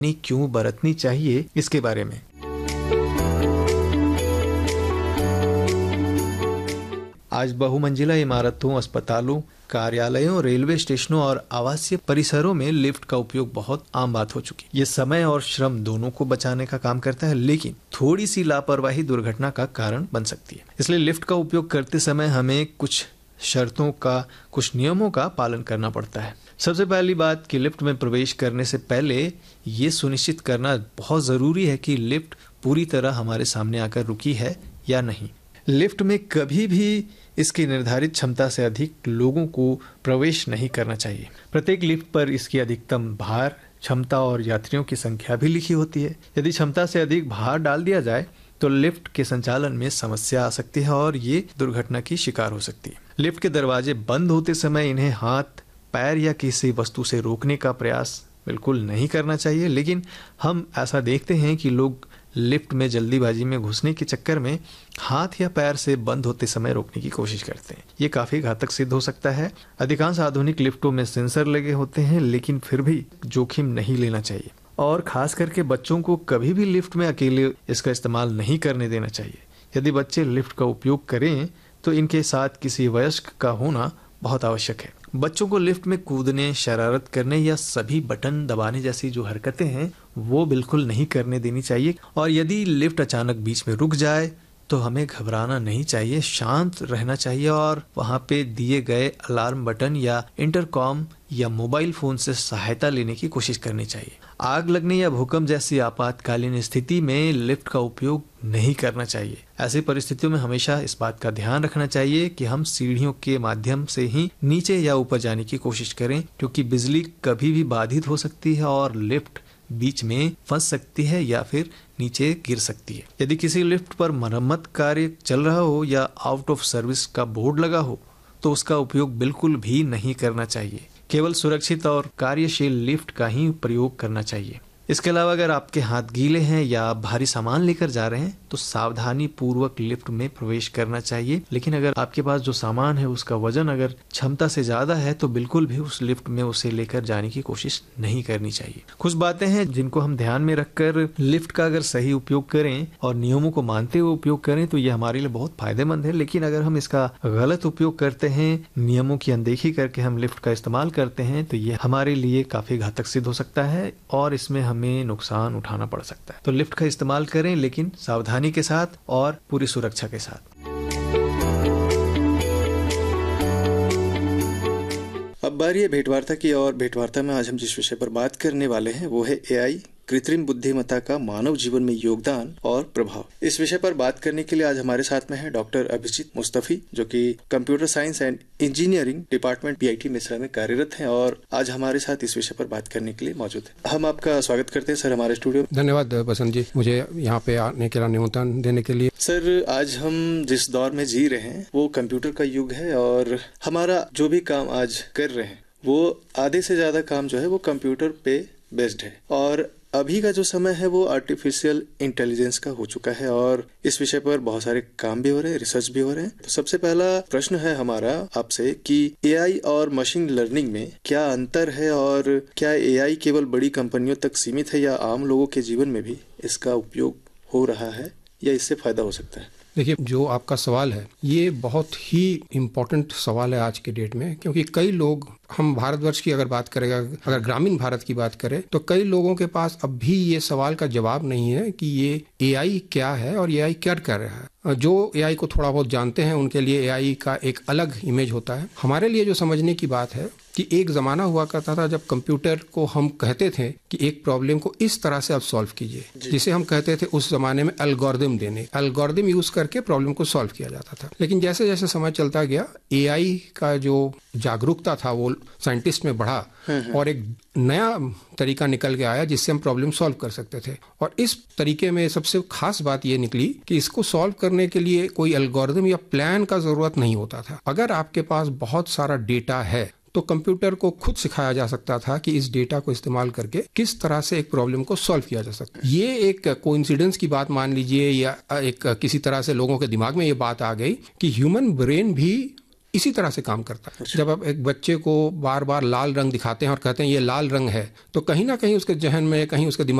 क्यों बरतनी चाहिए, इसके बारे में। आज बहुमंजिला इमारतों, अस्पतालों, कार्यालयों, रेलवे स्टेशनों और आवासीय परिसरों में लिफ्ट का उपयोग बहुत आम बात हो चुकी है। ये समय और श्रम दोनों को बचाने का काम करता है, लेकिन थोड़ी सी लापरवाही दुर्घटना का कारण बन सकती है। इसलिए लिफ्ट का उपयोग करते समय हमें कुछ शर्तों का, कुछ नियमों का पालन करना पड़ता है। सबसे पहली बात कि लिफ्ट में प्रवेश करने से पहले ये सुनिश्चित करना बहुत जरूरी है कि लिफ्ट पूरी तरह हमारे सामने आकर रुकी है या नहीं। लिफ्ट में कभी भी इसकी निर्धारित क्षमता से अधिक लोगों को प्रवेश नहीं करना चाहिए। प्रत्येक लिफ्ट पर इसकी अधिकतम भार, क्षमता और यात्रियों की संख्या भी लिखी होती है। यदि क्षमता से अधिक भार डाल दिया जाए तो लिफ्ट के संचालन में समस्या आ सकती है और ये दुर्घटना की शिकार हो सकती है। लिफ्ट के दरवाजे बंद होते समय इन्हें हाथ, पैर या किसी वस्तु से रोकने का प्रयास बिल्कुल नहीं करना चाहिए, लेकिन हम ऐसा देखते हैं कि लोग लिफ्ट में जल्दीबाजी में घुसने के चक्कर में हाथ या पैर से बंद होते समय रोकने की कोशिश करते हैं। ये काफी घातक सिद्ध हो सकता है। अधिकांश आधुनिक लिफ्टों में सेंसर लगे होते हैं, लेकिन फिर भी जोखिम नहीं लेना चाहिए और खास करके बच्चों को कभी भी लिफ्ट में अकेले इसका इस्तेमाल नहीं करने देना चाहिए। यदि बच्चे लिफ्ट का उपयोग करें तो इनके साथ किसी वयस्क का होना बहुत आवश्यक है। बच्चों को लिफ्ट में कूदने, शरारत करने या सभी बटन दबाने जैसी जो हरकतें हैं वो बिल्कुल नहीं करने देनी चाहिए। और यदि लिफ्ट अचानक बीच में रुक जाए तो हमें घबराना नहीं चाहिए, शांत रहना चाहिए और वहां पे दिए गए अलार्म बटन या इंटरकॉम या मोबाइल फोन से सहायता लेने की कोशिश करनी चाहिए। आग लगने या भूकंप जैसी आपातकालीन स्थिति में लिफ्ट का उपयोग नहीं करना चाहिए। ऐसी परिस्थितियों में हमेशा इस बात का ध्यान रखना चाहिए कि हम सीढ़ियों के माध्यम से ही नीचे या ऊपर जाने की कोशिश करें, क्योंकि बिजली कभी भी बाधित हो सकती है और लिफ्ट बीच में फंस सकती है या फिर नीचे गिर सकती है। यदि किसी लिफ्ट पर मरम्मत कार्य चल रहा हो या आउट ऑफ सर्विस का बोर्ड लगा हो तो उसका उपयोग बिल्कुल भी नहीं करना चाहिए। केवल सुरक्षित और कार्यशील लिफ्ट का ही प्रयोग करना चाहिए। इसके अलावा अगर आपके हाथ गीले हैं या आप भारी सामान लेकर जा रहे हैं तो सावधानी पूर्वक लिफ्ट में प्रवेश करना चाहिए, लेकिन अगर आपके पास जो सामान है उसका वजन अगर क्षमता से ज्यादा है तो बिल्कुल भी उस लिफ्ट में उसे लेकर जाने की कोशिश नहीं करनी चाहिए। कुछ बातें हैं जिनको हम ध्यान में रखकर लिफ्ट का अगर सही उपयोग करें और नियमों को मानते हुए उपयोग करें तो ये हमारे लिए बहुत फायदेमंद है, लेकिन अगर हम इसका गलत उपयोग करते हैं, नियमों की अनदेखी करके हम लिफ्ट का इस्तेमाल करते हैं तो ये हमारे लिए काफी घातक सिद्ध हो सकता है और इसमें हमें नुकसान उठाना पड़ सकता है। तो लिफ्ट का इस्तेमाल करें, लेकिन सावधानी के साथ और पूरी सुरक्षा के साथ। अब बारी है भेंटवार्ता की और भेंटवार्ता में आज हम जिस विषय पर बात करने वाले हैं वो है एआई, कृत्रिम बुद्धिमत्ता का मानव जीवन में योगदान और प्रभाव। इस विषय पर बात करने के लिए आज हमारे साथ में है डॉक्टर अभिजीत मुस्तफी, जो कि computer science and engineering department PIT Mishra में कार्यरत हैं और आज हमारे साथ इस विषय पर बात करने के लिए मौजूद है। हम आपका स्वागत करते हैं सर हमारे स्टूडियो में। धन्यवाद बसंत जी, मुझे यहाँ पे आने के लिए निमंत्रण देने के लिए। सर, आज हम जिस दौर में जी रहे हैं वो कंप्यूटर का युग है और हमारा जो भी काम आज कर रहे हैं वो आधे से ज्यादा काम जो है वो कंप्यूटर पे बेस्ड है और अभी का जो समय है वो आर्टिफिशियल इंटेलिजेंस का हो चुका है और इस विषय पर बहुत सारे काम भी हो रहे हैं, रिसर्च भी हो रहे हैं। तो सबसे पहला प्रश्न है हमारा आपसे कि एआई और मशीन लर्निंग में क्या अंतर है और क्या एआई केवल बड़ी कंपनियों तक सीमित है या आम लोगों के जीवन में भी इसका उपयोग हो रहा है या इससे फायदा हो सकता है? देखिए, जो आपका सवाल है ये बहुत ही इम्पोर्टेंट सवाल है आज के डेट में, क्योंकि कई लोग, हम भारतवर्ष की अगर बात करें, अगर ग्रामीण भारत की बात करें तो कई लोगों के पास अब भी ये सवाल का जवाब नहीं है कि ये एआई क्या है और एआई क्या कर रहा है। जो एआई को थोड़ा बहुत जानते हैं उनके लिए एआई का एक अलग इमेज होता है। हमारे लिए जो समझने की बात है कि एक जमाना हुआ करता था जब कंप्यूटर को हम कहते थे कि एक प्रॉब्लम को इस तरह से आप सॉल्व कीजिए, जिसे हम कहते थे उस जमाने में एल्गोरिदम देने, एल्गोरिदम यूज करके प्रॉब्लम को सॉल्व किया जाता था। लेकिन जैसे जैसे समय चलता गया एआई का जो जागरूकता था वो साइंटिस्ट में बढ़ा और एक नया तरीका निकल के आया जिससे हम प्रॉब्लम सॉल्व कर सकते थे। और इस तरीके में सबसे खास बात ये निकली कि इसको सॉल्व करने के लिए कोई एल्गोरिदम या प्लान का जरूरत नहीं होता था। अगर आपके पास बहुत सारा डेटा है तो कंप्यूटर को खुद सिखाया जा सकता था कि इस डेटा को इस्तेमाल करके किस तरह से एक प्रॉब्लम को सॉल्व किया जा सकता है। ये एक कोइंसिडेंस की बात मान लीजिए या एक किसी तरह से लोगों के दिमाग में ये बात आ गई कि ह्यूमन ब्रेन भी इसी तरह से काम करता है। जब आप एक बच्चे को बार बार लाल रंग दिखाते हैं और कहते हैं ये लाल रंग है, तो कहीं ना कहीं उसके जहन में, कहीं उसके दिमाग